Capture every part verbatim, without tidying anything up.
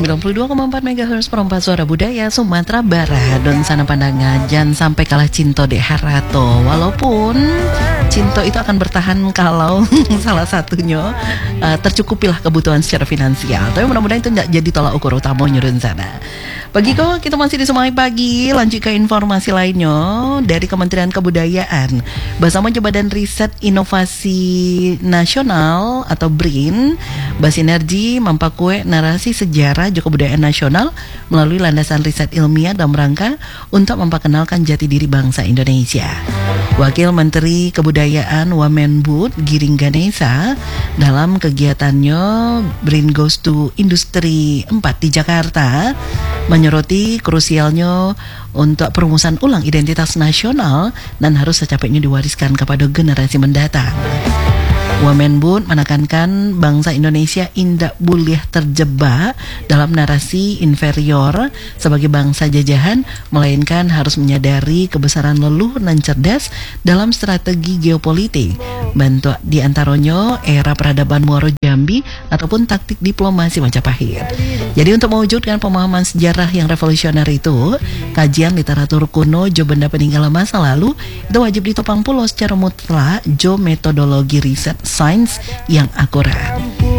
sembilan puluh dua koma empat megahertz Perempat Suara Budaya Sumatera Barat. Dan sana pandangan jangan sampai kalah cinto deh harato. Walaupun cinto itu akan bertahan kalau salah satunya uh, tercukupilah kebutuhan secara finansial. Tapi mudah-mudahan itu tidak jadi tolak ukur utama nyurun sana. Pagi kok kita masih di Semai Pagi. Lanjut ke informasi lainnya dari Kementerian Kebudayaan bersama Badan Riset Inovasi Nasional atau BRIN bersinergi mempakue narasi sejarah juga kebudayaan nasional melalui landasan riset ilmiah dalam rangka untuk memperkenalkan jati diri bangsa Indonesia. Wakil Menteri Kebudayaan Wamenbud Giring Ganesa dalam kegiatannya BRIN Goes to Industri empat di Jakarta menyoroti krusialnya untuk perumusan ulang identitas nasional dan harus secepatnya diwariskan kepada generasi mendatang. Wamenbud menekankan bangsa Indonesia tidak boleh terjebak dalam narasi inferior sebagai bangsa jajahan, melainkan harus menyadari kebesaran leluhur dan cerdas dalam strategi geopolitik. Bantu di antaranya era peradaban Muaro Jambi ataupun taktik diplomasi Majapahit. Jadi untuk mewujudkan pemahaman sejarah yang revolusioner itu, kajian literatur kuno jo benda peninggalan masa lalu itu wajib ditopang pula secara mutlak jo metodologi riset sains yang akurat.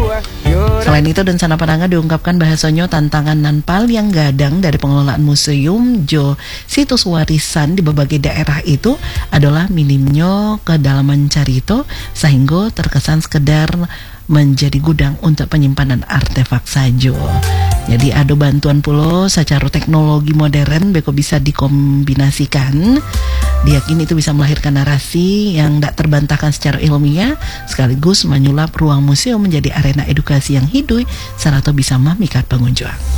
Selain itu dan sana pandangan diungkapkan bahasanya tantangan dan pal yang gadang dari pengelolaan museum jo situs warisan di berbagai daerah itu adalah minimnya kedalaman carito sehingga terkesan sekedar menjadi gudang untuk penyimpanan artefak saja. Jadi ada bantuan pulau secara teknologi modern beko bisa dikombinasikan. Diyakini itu bisa melahirkan narasi yang tidak terbantahkan secara ilmiah sekaligus menyulap ruang museum menjadi arena edukasi yang hidup serta bisa memikat pengunjung.